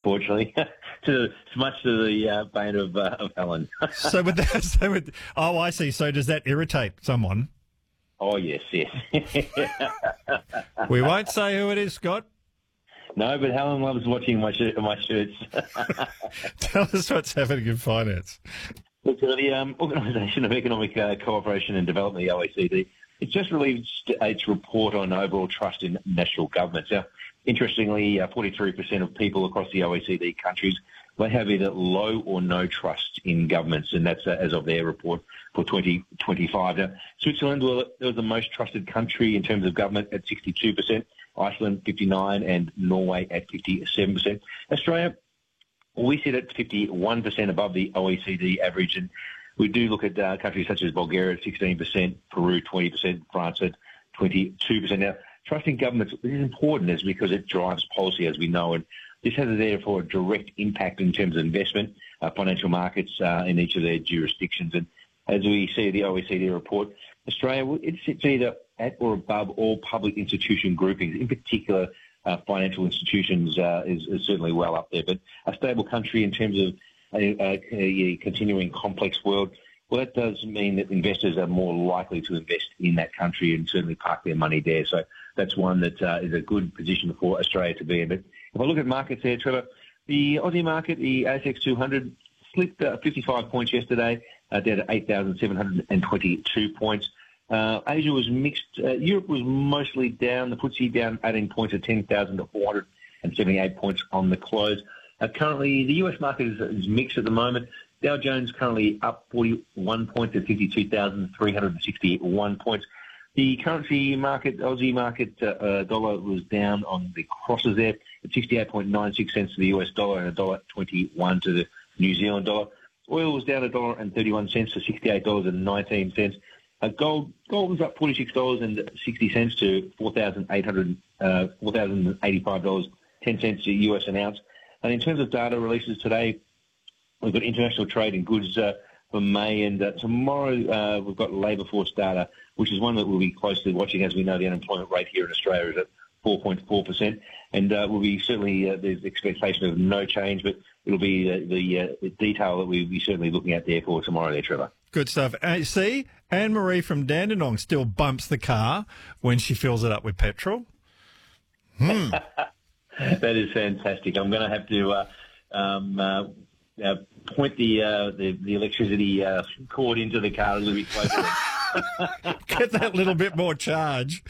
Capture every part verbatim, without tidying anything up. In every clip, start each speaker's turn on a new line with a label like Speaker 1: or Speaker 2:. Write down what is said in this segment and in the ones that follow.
Speaker 1: unfortunately, to much to the uh, pain of, uh, of Helen.
Speaker 2: So with that, so with, oh, I see. So does that irritate someone?
Speaker 1: Oh, yes, yes.
Speaker 2: We won't say who it is, Scott.
Speaker 1: No, but Helen loves watching my, shirt, my shirts.
Speaker 2: Tell us what's happening in finance.
Speaker 1: Look, the um, Organisation of Economic uh, Cooperation and Development, the O E C D, it's just released its report on overall trust in national governments. Now, interestingly, uh, forty-three percent of people across the O E C D countries, they have either low or no trust in governments, and that's uh, as of their report for twenty twenty-five. Now, Switzerland was the most trusted country in terms of government at sixty-two percent, Iceland fifty-nine percent, and Norway at fifty-seven percent. Australia, we sit at fifty-one percent above the O E C D average, and we do look at uh, countries such as Bulgaria at sixteen percent, Peru twenty percent, France at twenty-two percent. Now, trusting governments is important is because it drives policy, as we know, and this has, therefore, a direct impact in terms of investment, uh, financial markets uh, in each of their jurisdictions. And as we see the O E C D report, Australia, it sits either at or above all public institution groupings, in particular uh, financial institutions uh, is, is certainly well up there. But a stable country in terms of a, a, a continuing complex world, well, that does mean that investors are more likely to invest in that country and certainly park their money there. So that's one that uh, is a good position for Australia to be in. But if I look at markets there, Trevor, the Aussie market, the A S X two hundred, slipped uh, fifty-five points yesterday, uh, down to eight thousand seven hundred twenty-two points. Uh, Asia was mixed. Uh, Europe was mostly down. The F T S E down eighteen points at ten thousand four hundred seventy-eight points on the close. Uh, currently, the U S market is, is mixed at the moment. Dow Jones currently up forty-one points at fifty-two thousand three hundred sixty-one points. The currency market, Aussie market uh, uh, dollar was down on the crosses there at sixty-eight point nine six cents to the U S dollar and one dollar twenty-one to the New Zealand dollar. Oil was down one dollar thirty-one to sixty-eight dollars nineteen. Uh, gold gold was up forty-six dollars sixty to four thousand eight hundred uh, four thousand eighty-five dollars ten U S an ounce. And in terms of data releases today, we've got international trade in goods uh, for May, and uh, tomorrow uh, we've got labour force data, which is one that we'll be closely watching. As we know, the unemployment rate here in Australia is at four point four percent, and uh, we'll be certainly, uh, there's expectation of no change, but it'll be uh, the, uh, the detail that we'll be certainly looking at there for tomorrow there, Trevor.
Speaker 2: Good stuff. Uh, see, Anne-Marie from Dandenong still bumps the car when she fills it up with petrol. Hmm.
Speaker 1: That is fantastic. I'm going to have to uh, um, uh, uh, point the, uh, the the electricity uh, cord into the car a little bit closer.
Speaker 2: Get that little bit more charge.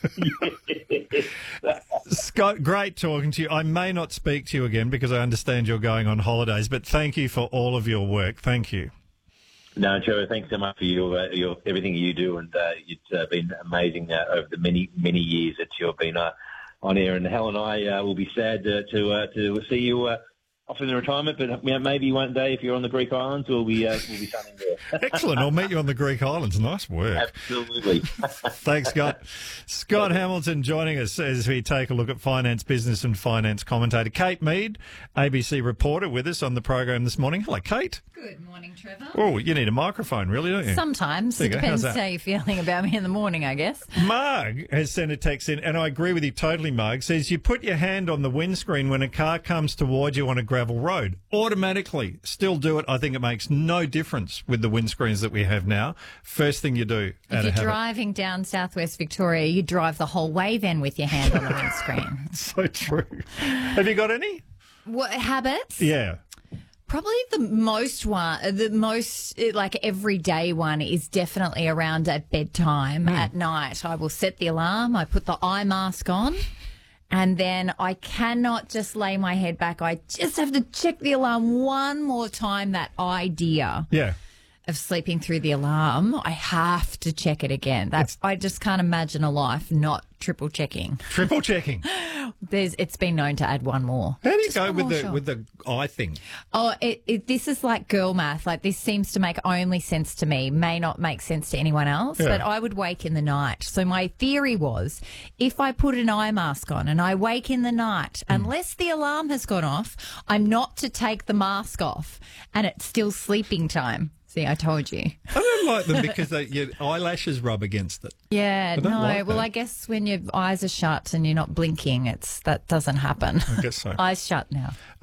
Speaker 2: Scott, great talking to you. I may not speak to you again because I understand you're going on holidays, but thank you for all of your work. Thank you.
Speaker 1: No, Trevor, thanks so much for your, uh, your everything you do, and uh, it's uh, been amazing uh, over the many, many years that you've been uh, on air. And Hal and I uh, will be sad uh, to uh, to see you uh, off in the retirement, but you know, maybe one day if you're on the Greek Islands, we'll be uh, we'll be sunning there.
Speaker 2: Excellent. I'll meet you on the Greek Islands. Nice work.
Speaker 1: Absolutely.
Speaker 2: Thanks, Scott. Scott Hamilton joining us as we take a look at finance, business and finance commentator. Kate Mead, A B C reporter, with us on the program this morning. Hello, Kate.
Speaker 3: Good morning, Trevor.
Speaker 2: Oh, you need a microphone, really, don't you?
Speaker 3: Sometimes.
Speaker 2: There
Speaker 3: It
Speaker 2: you go. How's
Speaker 3: depends
Speaker 2: that?
Speaker 3: how you're feeling about me in the morning, I guess.
Speaker 2: Marg has sent a text in, and I agree with you totally, Marg. Says you put your hand on the windscreen when a car comes towards you on a gravel road. Automatically. Still do it. I think it makes no difference with the windscreens that we have now. First thing you do.
Speaker 3: If you're driving down southwest Victoria, you drive the whole way then with your hand on the windscreen.
Speaker 2: So true. Have you got any?
Speaker 3: What habits?
Speaker 2: Yeah.
Speaker 3: Probably the most one, the most like everyday one is definitely around at bedtime
Speaker 2: Mm.
Speaker 3: at night. I will set the alarm. I put the eye mask on. And then I cannot just lay my head back. I just have to check the alarm one more time. That idea
Speaker 2: Yeah.
Speaker 3: of sleeping through the alarm, I have to check it again. That's I just can't imagine a life not triple checking.
Speaker 2: Triple checking.
Speaker 3: There's it's been known to add one more.
Speaker 2: How do you
Speaker 3: Just
Speaker 2: go
Speaker 3: one
Speaker 2: with
Speaker 3: more
Speaker 2: the
Speaker 3: shot.
Speaker 2: with the eye thing?
Speaker 3: Oh, it, it, this is like girl math. Like this seems to make only sense to me, may not make sense to anyone else,
Speaker 2: Yeah.
Speaker 3: but I would wake in the night. So my theory was if I put an eye mask on and I wake in the night,
Speaker 2: Hmm.
Speaker 3: unless the alarm has gone off, I'm not to take the mask off and it's still sleeping time. See, I told you.
Speaker 2: I don't like them because they, your eyelashes rub against it.
Speaker 3: Yeah,
Speaker 2: don't
Speaker 3: no.
Speaker 2: like
Speaker 3: well,
Speaker 2: that.
Speaker 3: I guess when your eyes are shut and you're not blinking, it's that doesn't happen.
Speaker 2: I guess so.
Speaker 3: Eyes shut now.